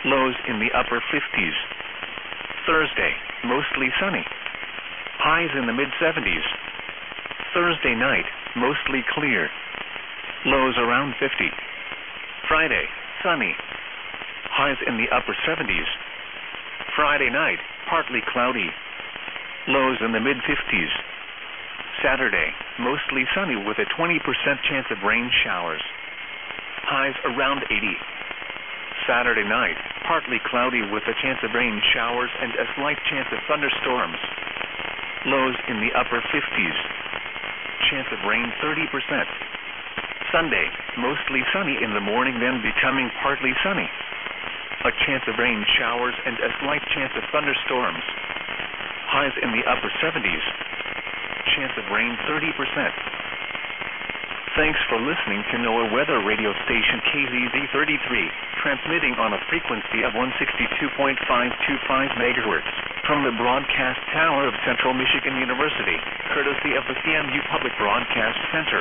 Lows in the upper 50s. Thursday, mostly sunny. Highs in the mid-70s. Thursday night, mostly clear. Lows around 50. Friday, sunny. Highs in the upper 70s. Friday night, partly cloudy. Lows in the mid-50s. Saturday, mostly sunny with a 20% chance of rain showers. Highs around 80. Saturday night, partly cloudy with a chance of rain showers and a slight chance of thunderstorms. Lows in the upper 50s. Chance of rain 30%. Sunday, mostly sunny in the morning, then becoming partly sunny. A chance of rain showers and a slight chance of thunderstorms. Highs in the upper 70s. Chance of rain 30%. Thanks for listening to NOAA Weather Radio Station KZZ33, transmitting on a frequency of 162.525 megahertz from the broadcast tower of Central Michigan University, courtesy of the CMU Public Broadcast Center.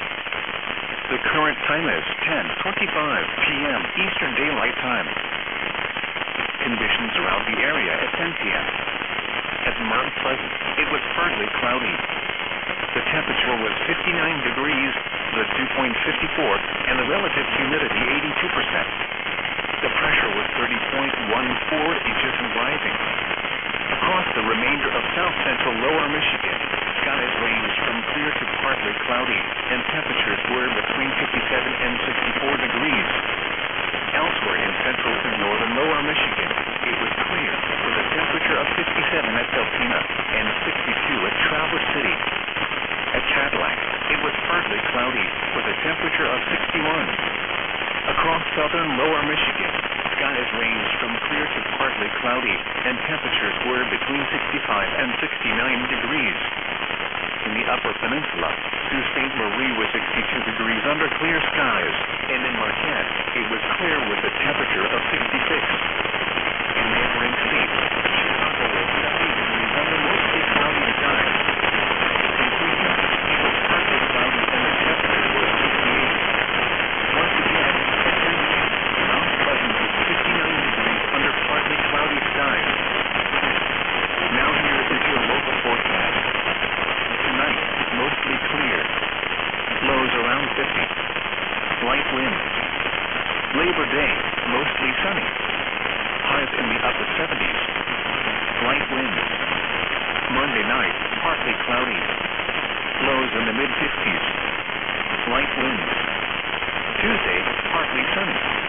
The current time is 10:25 p.m. Eastern Daylight Time. Conditions around the area at 10 p.m. At Mount Pleasant, it was partly cloudy. The temperature was 59 degrees, the dew point 54, and the relative humidity 82%. The pressure was 30.14 inches and rising. Across the remainder of south-central lower Michigan, skies ranged from clear to partly cloudy, and temperatures were between 57 and 64 degrees. Elsewhere in central and northern lower Michigan, it was clear, with a temperature of 57 at Delphina and 62 at Traverse City. At Cadillac, it was partly cloudy, with a temperature of 61. Across southern lower Michigan, skies ranged from clear to partly cloudy, and temperatures were between 65 and 69 degrees. In the upper peninsula, Sault Ste. Marie was 62 degrees under clear skies, and in Marquette, it was clear with a temperature of 66. In neighboring states, Chicago was 70 degrees under mostly cloudy skies. In Cleveland, it was partly cloudy and the temperature was 68. Once again, at Denver, Mount Pleasant was 59 degrees under partly cloudy skies. Now here is your local forecast. Tonight, mostly clear. Lows around 50. Light winds. Labor Day, mostly sunny. Highs in the upper 70s. Light winds. Monday night, partly cloudy. Lows in the mid-50s. Light winds. Tuesday, partly sunny.